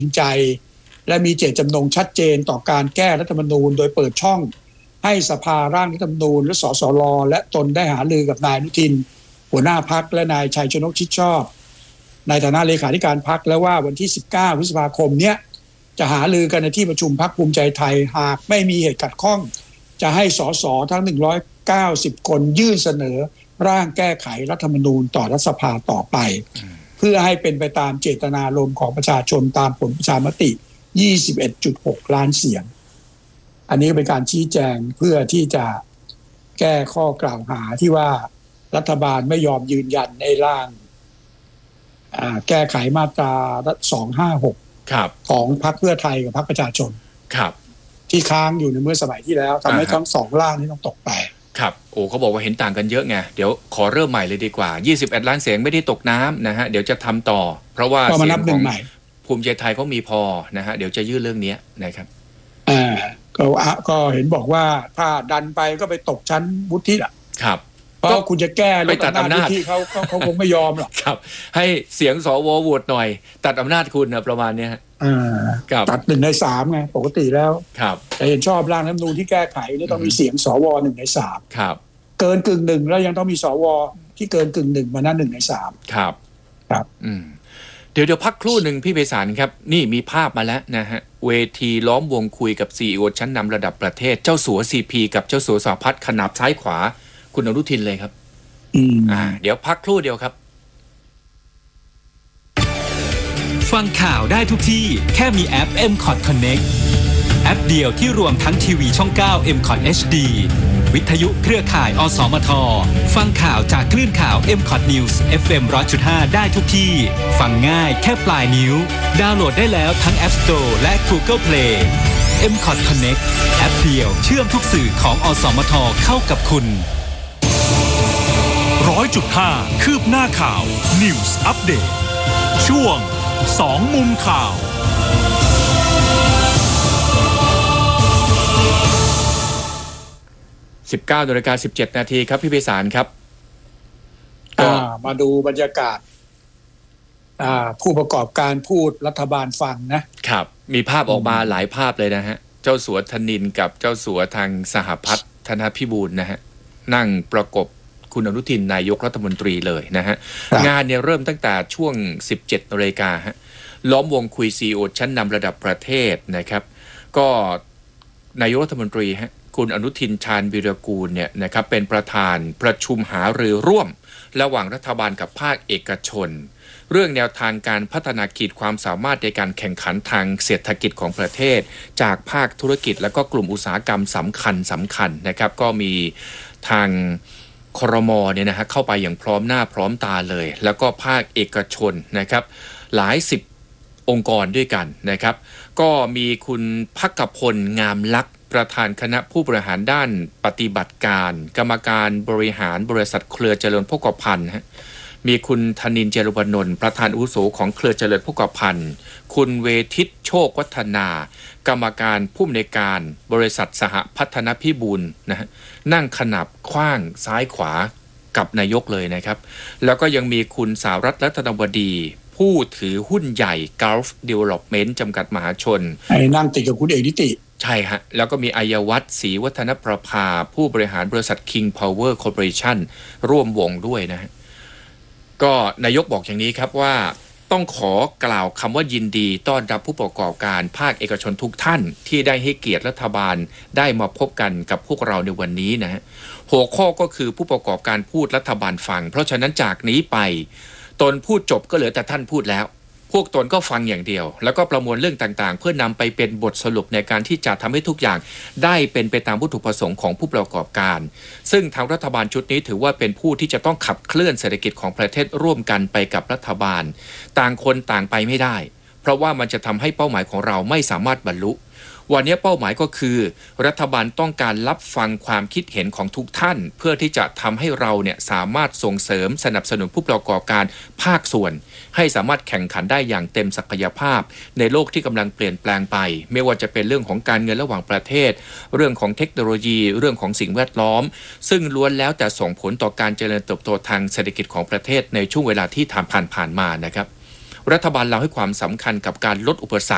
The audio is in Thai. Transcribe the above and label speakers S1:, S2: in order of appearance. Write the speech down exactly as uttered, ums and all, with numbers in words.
S1: ใจและมีเจตจำนงชัดเจนต่อการแก้รัฐธรรมนูญโดยเปิดช่องให้สภาร่างรัฐธรรมนูญและสสรและตนได้หารือกับนายอนุทินหัวหน้าพรรคและนายชัยชนกชิดชอบในฐานะเลขาธิการพรรคแล้วว่าวันที่สิบเก้าพฤษภาคมเนี้ยจะหารือกันในที่ประชุมพรรคภูมิใจไทยหากไม่มีเหตุขัดข้องจะให้สสทั้งหนึ่งร้อยเก้าสิบคนยื่นเสนอร่างแก้ไขรัฐธรรมนูญต่อรัฐสภาต่อไปเพื่อให้เป็นไปตามเจตนารมณ์ของประชาชนตามผลประชามติ ยี่สิบเอ็ดจุดหก ล้านเสียงอันนี้เป็นการชี้แจงเพื่อที่จะแก้ข้อกล่าวหาที่ว่ารัฐบาลไม่ยอมยืนยันในร่างแก้ไขมาตราสองห้าหกของพรรคเพื่อไทยกับพรรคประชาชนครับที่ค้างอยู่ในเมื่อสมัยที่แล้วทำให้ทั้งสองร่างนี้ต้องตกไป
S2: ครับโอ้เขาบอกว่าเห็นต่างกันเยอะไงเดี๋ยวขอเริ่มใหม่เลยดีกว่ายี่สิบเอ็ดล้านเสียงไม่ได้ตกน้ำนะฮะเดี๋ยวจะทำต่อเพราะว่าเสียงของภูมิใจไทยเขามีพอนะฮะเดี๋ยวจะยื่นเรื่องนี้นะครับ
S1: อ่าก็ก็เห็นบอกว่าถ้าดันไปก็ไปตกชั้นวุฒิอ่ะครับเพราะคุณจะแก้ไปตัดอำนาจที่เขาเขาคงไม่ยอมหรอก
S2: ครับให้เสียงสวโหวตหน่อยตัดอำนาจคุณนะประมาณนี้ฮะ
S1: ตัดหนึ่งในสามไงปกติแล้วแต่เห็นชอบร่างรัฐธรรมนูญที่แก้ไขนี่ต้องมีเสียงสวหนึ่งในสามเกินกึ่งหนึ่งแล้วยังต้องมีสวที่เกินกึ่งหนึ่งมานั่นหนึ่งในสาม
S2: ครับครับอืมเดี๋ยวเดี๋ยวพักครู่หนึ่งพี่ไพศาลครับนี่มีภาพมาแล้วนะฮะเวทีล้อมวงคุยกับ ซี อี โอ ชั้นนำระดับประเทศเจ้าสัว ซี พี กับเจ้าสัวสหพัฒน์ขนาบซ้ายขวาคุณอนุทินเลยครับอืมอ่าเดี๋ยวพักครู่เดียวครับ
S3: ฟังข่าวได้ทุกที่แค่มีแอป เอ็ม คอท Connect แอปเดียวที่รวมทั้งทีวีช่องเก้า เอ็ม คอท เอช ดี วิทยุเครือข่ายอสมทฟังข่าวจากคลื่นข่าว เอ็ม คอท News เอฟ เอ็ม หนึ่งร้อยจุดห้า ได้ทุกที่ฟังง่ายแค่ปลายนิ้วดาวน์โหลดได้แล้วทั้ง App Store และ Google Play เอ็ม คอท Connect แอปเดียวเชื่อมทุกสื่อของอสมทเข้ากับคุณ
S4: ร้อยจุดห้าคืบหน้าข่าว News Update ช่วงสองมุมข่าว
S2: สิบเก้านาฬิกาสิบเจ็ดนาทีครับพี่ไพศาลครับ
S1: มาดูบรรยากาศผู้ประกอบการพูดรัฐบาลฟังนะครับ
S2: มีภาพออกมาหลายภาพเลยนะฮะเจ้าสัวธนินกับเจ้าสัวทางสหพัฒน์ธนพิบูลนะฮะนั่งประกบคุณอนุทินนายกรัฐมนตรีเลยนะฮะงานเนี่ยเริ่มตั้งแต่ช่วง สิบเจ็ดนาฬิกาฮะล้อมวงคุย ซี อี โอ ชั้นนำระดับประเทศนะครับก็นายกรัฐมนตรีฮะคุณอนุทินชาญวีรกูลเนี่ยนะครับเป็นประธานประชุมหารือร่วมระหว่างรัฐบาลกับภาคเอกชนเรื่องแนวทางการพัฒนาขีดความสามารถในการแข่งขันทางเศรษฐกิจของประเทศจากภาคธุรกิจและก็กลุ่มอุตสาหกรรมสำคัญสำคัญนะครับก็มีทางครม.เนี่ยนะฮะเข้าไปอย่างพร้อมหน้าพร้อมตาเลยแล้วก็ภาคเอกชนนะครับหลายสิบองค์กรด้วยกันนะครับก็มีคุณภักพลงามลักษณ์ประธานคณะผู้บริหารด้านปฏิบัติการกรรมการบริหารบริษัทเครือเจริญโภคภัณฑ์ฮะมีคุณธนินทร์ เจริญวนนท์ประธานอาวุโสของเครือเจริญโภคภัณฑ์คุณเวทิตโชควัฒนากรรมการผู้อำนวยการบริษัทสหพัฒนพิบูลนะฮะนั่งขนับขว้างซ้ายขวากับนายกเลยนะครับแล้วก็ยังมีคุณสารัตน์รัตนวดีผู้ถือหุ้นใหญ่ Gulf Development จำกัดมหาชน
S1: ไอ้นั่งติดกับคุณเอกนิติ
S2: ใช่ฮะแล้วก็มีอัยวัฒน์ศรีวัฒนประภาผู้บริหารบริษัท King Power Corporation ร่วมวงด้วยนะฮะก็นายกบอกอย่างนี้ครับว่าต้องขอกล่าวคำว่ายินดีต้อนรับผู้ประกอบการภาคเอกชนทุกท่านที่ได้ให้เกียรติรัฐบาลได้มาพบกันกับพวกเราในวันนี้นะฮะหัวข้อก็คือผู้ประกอบการพูดรัฐบาลฟังเพราะฉะนั้นจากนี้ไปตนพูดจบก็เหลือแต่ท่านพูดแล้วพวกตนก็ฟังอย่างเดียวแล้วก็ประมวลเรื่องต่างๆเพื่อนำไปเป็นบทสรุปในการที่จะทำให้ทุกอย่างได้เป็นไปตามวัตถุประสงค์ของผู้ประกอบการซึ่งทางรัฐบาลชุดนี้ถือว่าเป็นผู้ที่จะต้องขับเคลื่อนเศรษฐกิจของประเทศร่วมกันไปกับรัฐบาลต่างคนต่างไปไม่ได้เพราะว่ามันจะทำให้เป้าหมายของเราไม่สามารถบรรลุวันนี้เป้าหมายก็คือรัฐบาลต้องการรับฟังความคิดเห็นของทุกท่านเพื่อที่จะทำให้เราเนี่ยสามารถส่งเสริมสนับสนุนผู้ประกอบการภาคส่วนให้สามารถแข่งขันได้อย่างเต็มศักยภาพในโลกที่กำลังเปลี่ยนแปลงไปไม่ว่าจะเป็นเรื่องของการเงินระหว่างประเทศเรื่องของเทคโนโลยีเรื่องของสิ่งแวดล้อมซึ่งล้วนแล้วแต่ส่งผลต่อการเจริญเติบโตทางเศรษฐกิจของประเทศในช่วงเวลาที่ผ่านผ่านมานะครับรัฐบาลเราให้ความสำคัญกับการลดอุปสรรค